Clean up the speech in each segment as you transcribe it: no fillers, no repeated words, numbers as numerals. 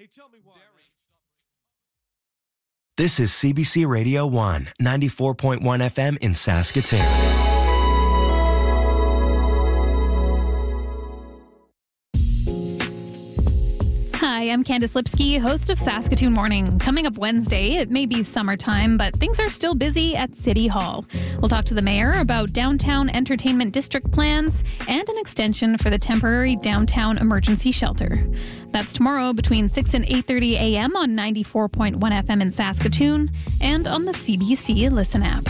This is CBC Radio 1, 94.1 FM in Saskatoon. Hi, I'm Candice Lipsky, host of Saskatoon Morning. Coming up Wednesday, it may be summertime, but things are still busy at City Hall. We'll talk to the mayor about downtown entertainment district plans and an extension for the temporary downtown emergency shelter. That's tomorrow between 6 and 8:30 a.m. on 94.1 FM in Saskatoon and on the CBC Listen app.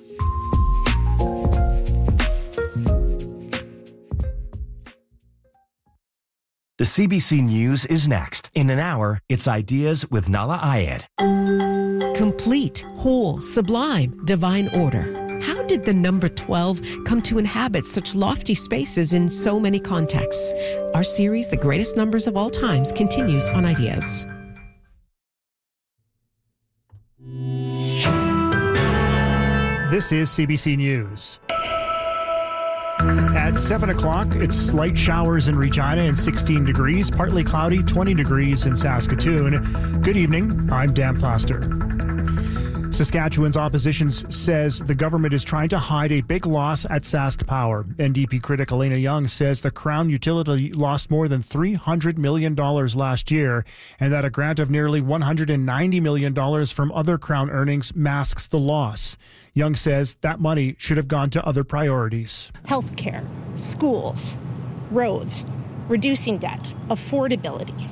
The CBC News is next. In an hour, it's Ideas with Nala Ayed. Complete, whole, sublime, divine order. How did the number 12 come to inhabit such lofty spaces in so many contexts? Our series, The Greatest Numbers of All Times, continues on Ideas. This is CBC News. At 7 o'clock, it's slight showers in Regina and 16 degrees, partly cloudy, 20 degrees in Saskatoon. Good evening, I'm Dan Plaster. Saskatchewan's opposition says the government is trying to hide a big loss at Sask Power. NDP critic Elena Young says the Crown utility lost more than $300 million last year, and that a grant of nearly $190 million from other Crown earnings masks the loss. Young says that money should have gone to other priorities. Healthcare, schools, roads, reducing debt, affordability.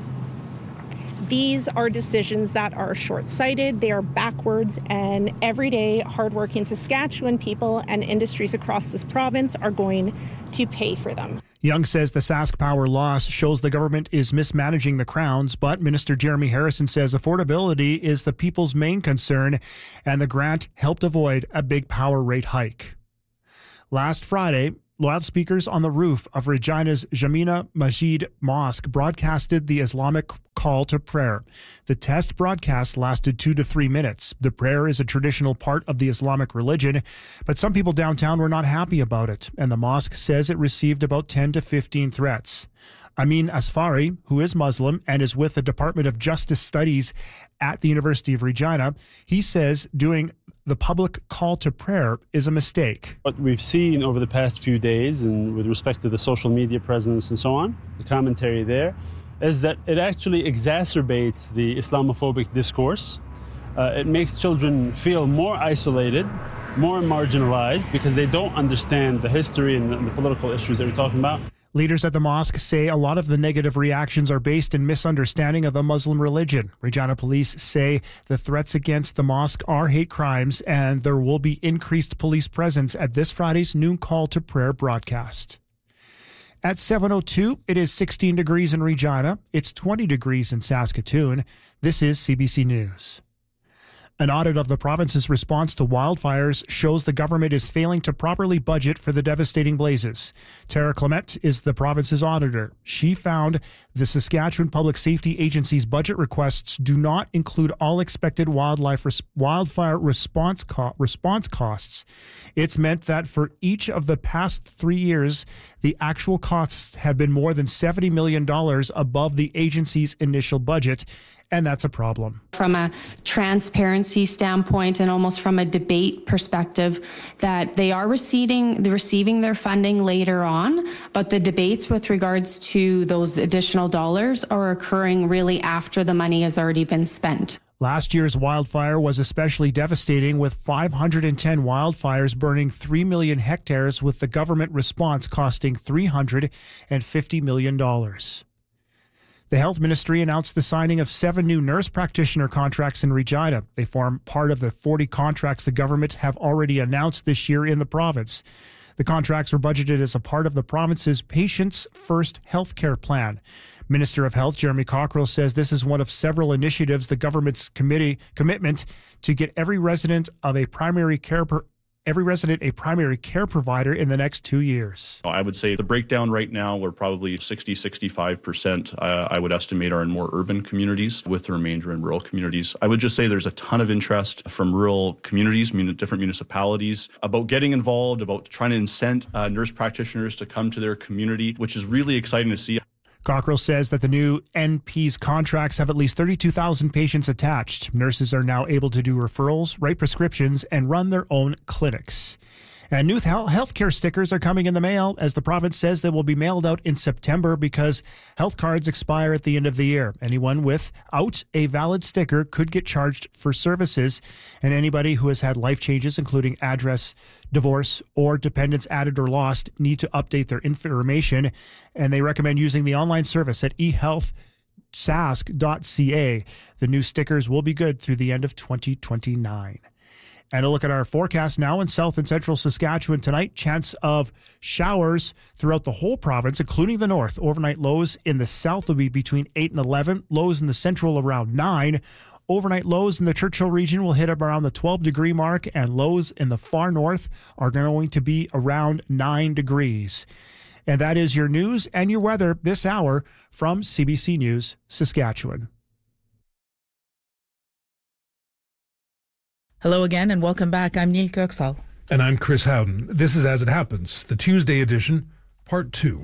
These are decisions that are short-sighted, they are backwards, and everyday hardworking Saskatchewan people and industries across this province are going to pay for them. Young says the Sask Power loss shows the government is mismanaging the Crowns, but Minister Jeremy Harrison says affordability is the people's main concern, and the grant helped avoid a big power rate hike. Last Friday, loudspeakers on the roof of Regina's Jamina Masjid Mosque broadcasted the Islamic call to prayer. The test broadcast lasted 2 to 3 minutes. The prayer is a traditional part of the Islamic religion, but some people downtown were not happy about it, and the mosque says it received about 10 to 15 threats. Amin Asfari, who is Muslim and is with the Department of Justice Studies at the University of Regina, he says doing the public call to prayer is a mistake. What we've seen over the past few days, and with respect to the social media presence and so on, the commentary there, is that it actually exacerbates the Islamophobic discourse. It makes children feel more isolated, more marginalized, because they don't understand the history and the political issues that we're talking about. Leaders at the mosque say a lot of the negative reactions are based in misunderstanding of the Muslim religion. Regina police say the threats against the mosque are hate crimes, and there will be increased police presence at this Friday's noon call to prayer broadcast. At 7:02, it is 16 degrees in Regina. It's 20 degrees in Saskatoon. This is CBC News. An audit of the province's response to wildfires shows the government is failing to properly budget for the devastating blazes. Tara Clement is the province's auditor. She found the Saskatchewan Public Safety Agency's budget requests do not include all expected wildfire response costs. It's meant that for each of the past 3 years, the actual costs have been more than $70 million above the agency's initial budget, and that's a problem. From a transparency standpoint and almost from a debate perspective, that they are receiving their funding later on, but the debates with regards to those additional dollars are occurring really after the money has already been spent. Last year's wildfire was especially devastating, with 510 wildfires burning 3 million hectares, with the government response costing $350 million. The Health Ministry announced the signing of 7 new nurse practitioner contracts in Regina. They form part of the 40 contracts the government have already announced this year in the province. The contracts were budgeted as a part of the province's Patients First healthcare plan. Minister of Health Jeremy Cockrell says this is one of several initiatives the government's commitment to get every resident a primary care provider in the next 2 years. I would say the breakdown right now, we're probably 60-65%, I would estimate, are in more urban communities, with the remainder in rural communities. I would just say there's a ton of interest from rural communities, different municipalities, about getting involved, about trying to incent nurse practitioners to come to their community, which is really exciting to see. Cockrell says that the new NP's contracts have at least 32,000 patients attached. Nurses are now able to do referrals, write prescriptions, and run their own clinics. And new healthcare stickers are coming in the mail, as the province says they will be mailed out in September because health cards expire at the end of the year. Anyone without a valid sticker could get charged for services, and anybody who has had life changes, including address, divorce, or dependents added or lost, need to update their information, and they recommend using the online service at ehealthsask.ca. The new stickers will be good through the end of 2029. And a look at our forecast now in south and central Saskatchewan tonight. Chance of showers throughout the whole province, including the north. Overnight lows in the south will be between 8 and 11. Lows in the central around 9. Overnight lows in the Churchill region will hit around the 12-degree mark, and lows in the far north are going to be around 9 degrees. And that is your news and your weather this hour from CBC News, Saskatchewan. Hello again and welcome back. I'm Neil Kirksall. And I'm Chris Howden. This is As It Happens, the Tuesday edition, Part 2.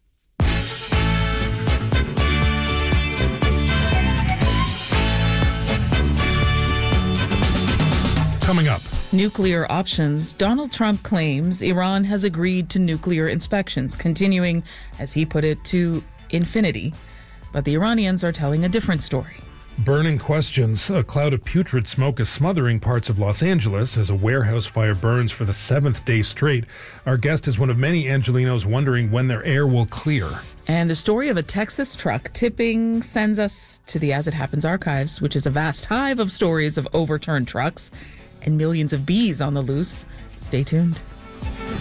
Coming up. Nuclear options. Donald Trump claims Iran has agreed to nuclear inspections, continuing, as he put it, to infinity. But the Iranians are telling a different story. Burning questions. A cloud of putrid smoke is smothering parts of Los Angeles as a warehouse fire burns for the 7th day straight. Our guest is one of many Angelenos wondering when their air will clear. And the story of a Texas truck tipping sends us to the As It Happens archives, which is a vast hive of stories of overturned trucks and millions of bees on the loose. Stay tuned.